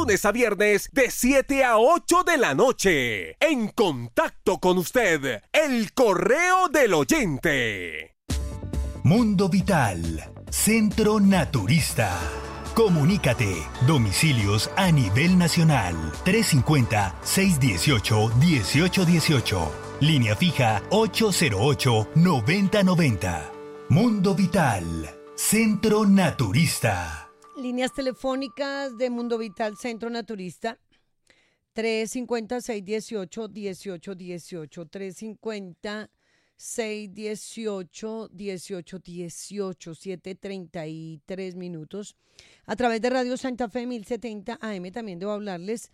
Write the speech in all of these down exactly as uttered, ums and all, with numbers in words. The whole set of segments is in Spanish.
lunes a viernes de siete a ocho de la noche. En contacto con usted, el correo del oyente. Mundo Vital, Centro Naturista. Comunícate. Domicilios a nivel nacional. tres cinco cero, seis uno ocho, uno ocho uno ocho. Línea fija ocho cero ocho, nueve cero nueve cero. Mundo Vital, Centro Naturista. Líneas telefónicas de Mundo Vital, Centro Naturista. tres cinco cero, seis uno ocho, uno ocho uno ocho. tres cinco cero, seis uno ocho, uno ocho uno ocho. siete treinta y tres minutos. A través de Radio Santa Fe mil setenta A M también debo hablarles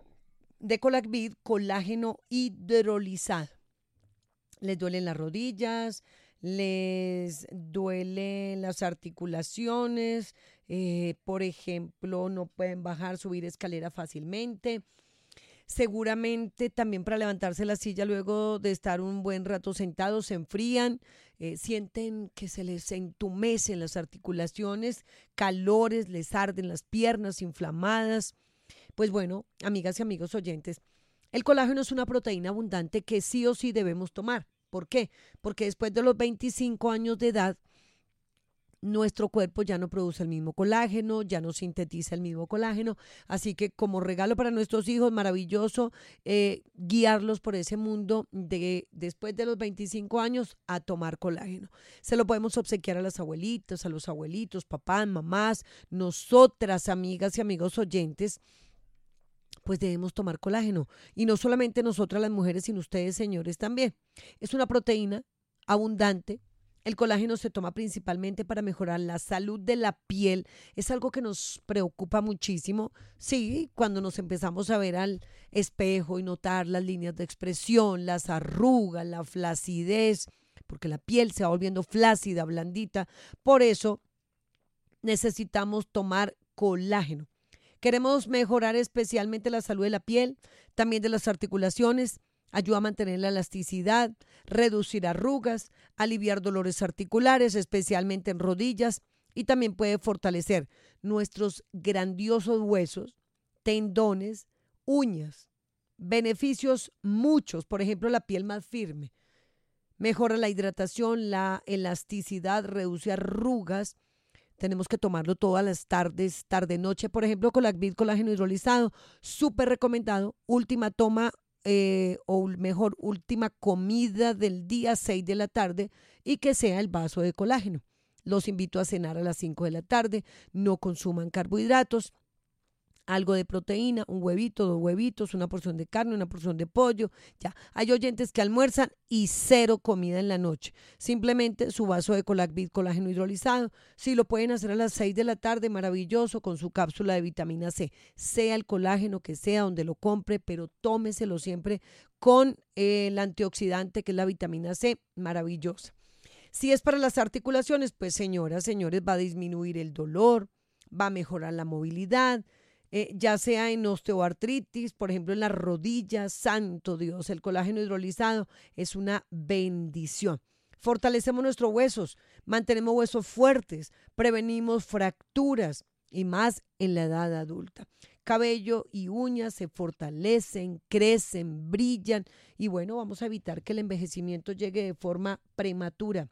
de Colacvid, colágeno hidrolizado. Les duelen las rodillas, les duelen las articulaciones, eh, por ejemplo, no pueden bajar, subir escalera fácilmente. Seguramente también para levantarse la silla luego de estar un buen rato sentados se enfrían, eh, sienten que se les entumecen las articulaciones, calores, les arden las piernas inflamadas. Pues bueno, amigas y amigos oyentes, el colágeno es una proteína abundante que sí o sí debemos tomar. ¿Por qué? Porque después de los veinticinco años de edad, nuestro cuerpo ya no produce el mismo colágeno, ya no sintetiza el mismo colágeno, así que como regalo para nuestros hijos, maravilloso eh, guiarlos por ese mundo de después de los veinticinco años a tomar colágeno. Se lo podemos obsequiar a las abuelitas, a los abuelitos, papás, mamás, nosotras, amigas y amigos oyentes, pues debemos tomar colágeno. Y no solamente nosotras las mujeres, sino ustedes, señores, también. Es una proteína abundante. El colágeno se toma principalmente para mejorar la salud de la piel. Es algo que nos preocupa muchísimo. Sí, cuando nos empezamos a ver al espejo y notar las líneas de expresión, las arrugas, la flacidez, porque la piel se va volviendo flácida, blandita. Por eso necesitamos tomar colágeno. Queremos mejorar especialmente la salud de la piel, también de las articulaciones. Ayuda a mantener la elasticidad, reducir arrugas, aliviar dolores articulares, especialmente en rodillas, y también puede fortalecer nuestros grandiosos huesos, tendones, uñas. Beneficios muchos, por ejemplo, la piel más firme. Mejora la hidratación, la elasticidad, reduce arrugas. Tenemos que tomarlo todas las tardes, tarde-noche, por ejemplo, Colacvid, colágeno hidrolizado, súper recomendado. Última toma Eh, o mejor, última comida del día, seis de la tarde, y que sea el vaso de colágeno. Los invito a cenar a las cinco de la tarde, no consuman carbohidratos, algo de proteína, un huevito, dos huevitos, una porción de carne, una porción de pollo. Ya, hay oyentes que almuerzan y cero comida en la noche. Simplemente su vaso de Colacvid, colágeno hidrolizado. Si lo pueden hacer a las seis de la tarde, maravilloso, con su cápsula de vitamina C. Sea el colágeno que sea donde lo compre, pero tómeselo siempre con eh, el antioxidante que es la vitamina C, maravillosa. Si es para las articulaciones, pues señoras, señores, va a disminuir el dolor, va a mejorar la movilidad, Eh, ya sea en osteoartritis, por ejemplo en las rodillas. Santo Dios, el colágeno hidrolizado es una bendición. Fortalecemos nuestros huesos, mantenemos huesos fuertes, prevenimos fracturas y más en la edad adulta. Cabello y uñas se fortalecen, crecen, brillan y bueno, vamos a evitar que el envejecimiento llegue de forma prematura.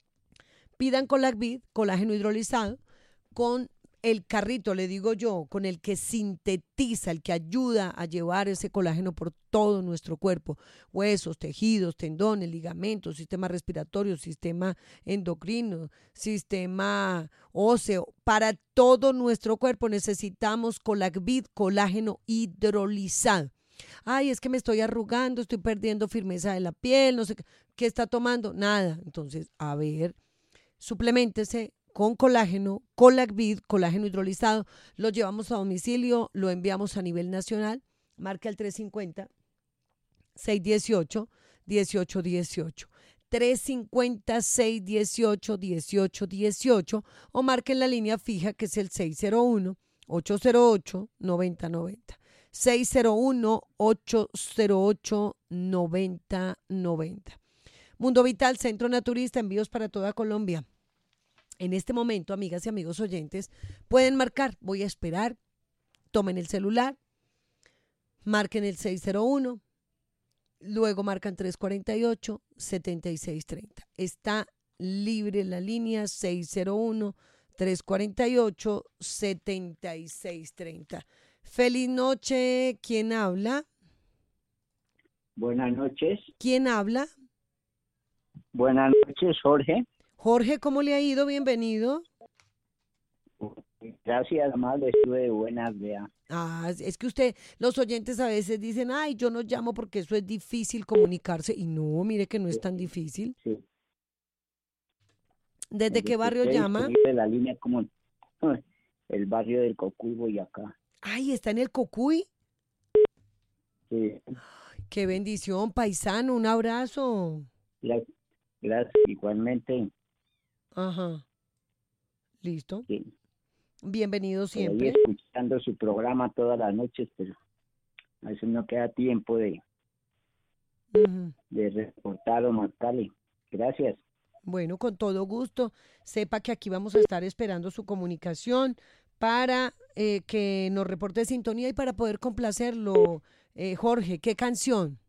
Pidan Colacvid, colágeno hidrolizado, con el carrito, le digo yo, con el que sintetiza, el que ayuda a llevar ese colágeno por todo nuestro cuerpo, huesos, tejidos, tendones, ligamentos, sistema respiratorio, sistema endocrino, sistema óseo, para todo nuestro cuerpo necesitamos Colacvid, colágeno hidrolizado. Ay, es que me estoy arrugando, estoy perdiendo firmeza de la piel, no sé qué, ¿qué está tomando? Nada. Entonces, a ver, supleméntese con colágeno, Colacvid, colágeno hidrolizado. Lo llevamos a domicilio, lo enviamos a nivel nacional. Marca el tres cinco cero, seis uno ocho, uno ocho uno ocho. tres cinco cero, seis uno ocho, uno ocho uno ocho o marquen la línea fija que es el seis cero uno, ocho cero ocho, nueve cero nueve cero. seis cero uno, ocho cero ocho, nueve cero nueve cero. Mundo Vital, Centro Naturista, envíos para toda Colombia. En este momento, amigas y amigos oyentes, pueden marcar. Voy a esperar tomen el celular, marquen el seis cero uno, luego marcan tres cuatro ocho, siete seis tres cero. Está libre la línea seis cero uno, tres cuatro ocho, siete seis tres cero. Feliz noche, ¿quién habla? Buenas noches. ¿Quién habla? Buenas noches, Jorge. Jorge, ¿cómo le ha ido? Bienvenido. Gracias, amable, estuve de buenas, vea. Ah, es que usted, los oyentes a veces dicen, ay, yo no llamo porque eso es difícil comunicarse. Y no, mire que no es tan difícil. Sí. ¿Desde qué barrio Estoy llama? disponible la línea como el barrio del Cocuy, Boyacá. Ay, ¿está en el Cocuy? Sí. Qué bendición, paisano, un abrazo. Gracias, gracias, igualmente. Ajá. ¿Listo? Sí. Bienvenido Por ahí siempre. escuchando su programa todas las noches, pero a veces no queda tiempo de, Ujú. de reportar o marcarle. Gracias. Bueno, con todo gusto. Sepa que aquí vamos a estar esperando su comunicación para eh, que nos reporte sintonía y para poder complacerlo. Eh, Jorge, ¿qué canción?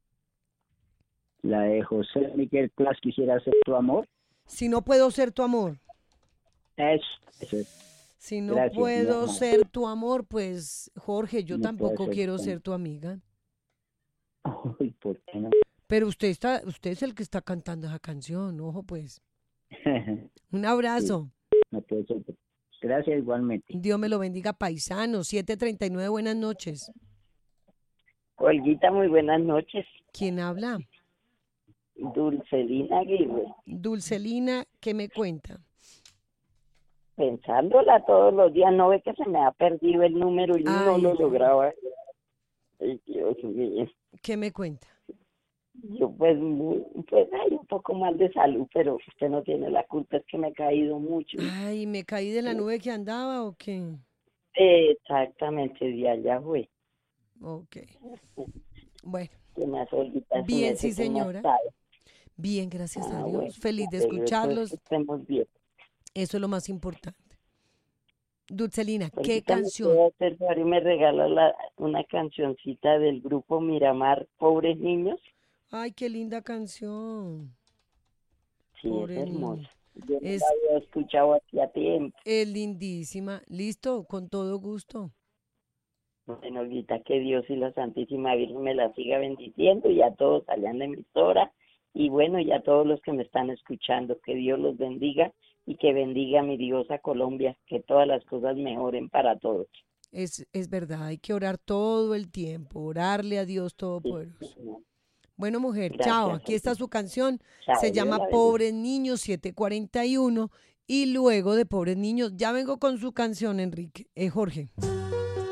La de José Miguel Plas, Quisiera Ser Tu Amor. Si no puedo ser tu amor. Eso, eso es. Si no Gracias, puedo mi amor. ser tu amor, pues Jorge, yo No tampoco puede ser quiero tu ser tu amiga. Uy, ¿por qué no? Pero usted está, usted es el que está cantando esa canción, ojo pues. Un abrazo. No puede ser. Gracias igualmente. Dios me lo bendiga, paisano. siete treinta y nueve, buenas noches. Olguita, muy buenas noches. ¿Quién habla? Dulcelina Aguirre. Dulcelina, ¿qué me cuenta? Pensándola todos los días, no ve que se me ha perdido el número y no Ay. lo lograba. Ay, Dios mío. ¿Qué me cuenta? Yo pues, muy, pues hay un poco mal de salud, pero usted no tiene la culpa, es que me he caído mucho. Ay, ¿me caí de la nube que andaba o qué? Exactamente, de allá fue. Ok. Bueno, Que más Olguita, se Bien, me sí, hace que no señora. sabe. bien, gracias Ah, a Dios. bueno, Feliz de pero eso es escucharlos. que estemos bien. Eso es lo más importante. Dulcelina, ¿qué Olguita, ¿me canción? puede hacer favor y me regala la, una cancioncita del grupo Miramar, Pobres Niños? Ay, qué linda canción. Sí, Pobre es hermosa. niño. Yo no Es, la había escuchado hacía tiempo. es lindísima. Listo, con todo gusto. Bueno, Olguita, que Dios y la Santísima Virgen me la siga bendiciendo y a todos allá en la emisora y bueno, y a todos los que me están escuchando, que Dios los bendiga y que bendiga a mi diosa Colombia, que todas las cosas mejoren para todos. Es, es verdad, hay que orar todo el tiempo, orarle a Dios Sí, Todopoderoso. señor. Bueno, mujer, Gracias, chao. Aquí está Olguita. su canción. Chao, Se Dios llama la bendiga. Pobres Niños siete cuarenta y uno. Y luego de Pobres Niños, ya vengo con su canción, Enrique. Eh, Jorge.